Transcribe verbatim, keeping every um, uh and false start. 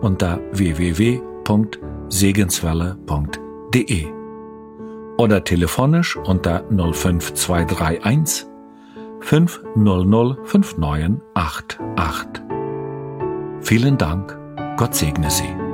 unter w w w punkt segenswelle punkt de oder telefonisch unter null fünf zwei drei eins fünf null null fünf neun acht acht. Vielen Dank, Gott segne Sie.